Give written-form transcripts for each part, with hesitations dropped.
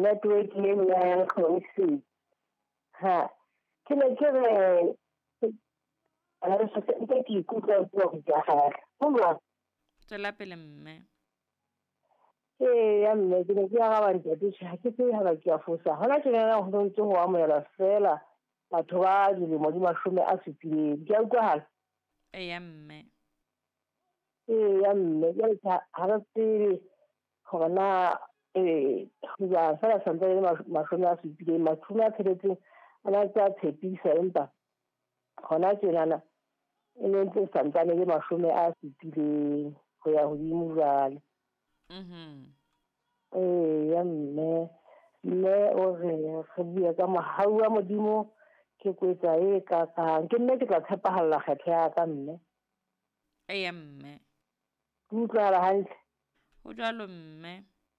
network ya kgolisi ha ke ne ke re ana re se ke ikutlwa go ja ga go tswela pele mme. ya mme ke ne ke ya ga ba ntse ha ke se ha ke a fosa hona ke nna go ntse go amoela fela batho ba dilemo di 70 ke a utlwa ya mme. ya mme ya ha re tsebe gore na go ja fela santse le 70 mathumo a tsheditseng a na tsa tshepisa empa gona tsenana e ne ntse santsane le 70 go ya godimo jale. Ya mme o re bua ka mohau wa modimo ke kwetsa e ka ke nne ke tla tshepagalla kgetho ya ka mme. Ya mme. Utlwala hantle go jalo mme.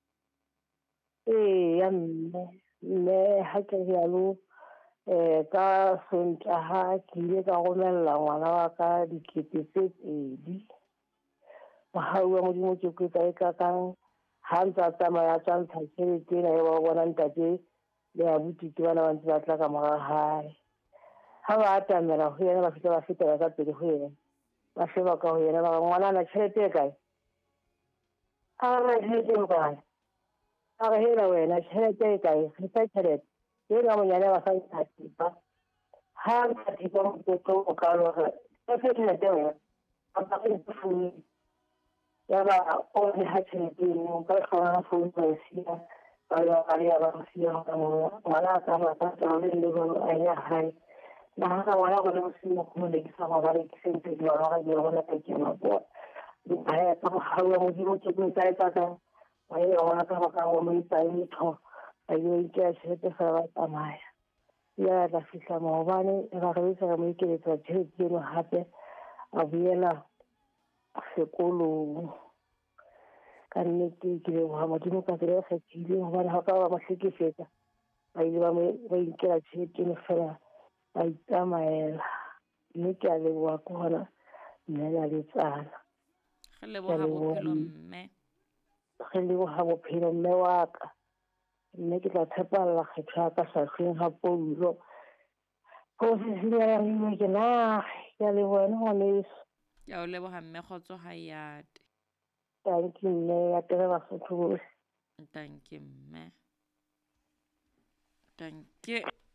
ya mme ha ke yalo ka Sontaga ke ile ka romella ngwana wa ka dikete tse 2 mohau wa modimo ke kwetsa e ka ha ntse tsamaya tsantsha tšhelete ena e ba bona ntate le abuti ke bana ba ntse ba tla ka morago gae ha ba atamela go yena ba fetela ka pele go yena ba sheba ka go yena ba ngwanana tšhelete e kae a re tšhelete e kae a re hela wena tšhelete e kae re sa tšhelete yena monyane ba sa ntatipa ha ntatipa motho o ka lora e fe tšhelete wena ba ke founu ya ba o le ha tšhelete eno ka tlhola founu ba sia ba ya ba sia ka mo ngwana ka ba ka le a ya hae na ga ngwana go le mosimo go le ke sa ba re ke sente di ba ga di gona ka ke ma bo di ba ya ka ga wa mo di mo ke tsa ka ba ya ngwana ka ba ka mo itsa itho a yo ke tšhelete fa ba tsamaya ya la fihla maobane ba re sa mo ikeletsa tšhelete eno hape a buela sekolong ka nnete ke le wa modimo ka tsela e kgethile gobane ga ka ba mahlekefetsa ba ile ba inkela tšhelete eno fela ba itsamaela mme ke a leboa ke gona mme ya letsana ge leboga bophelo mme. ge leboga bophelo mme wa ka mme ke tla tshepalela kgetho ya ka sahleng ga Paulo go se senyana ke na ya leboa ne ngwaneso ya o leboga mme kgotso ga yate. Thank you mme ya tere Basotho bohle. Thank you mme. Thank you.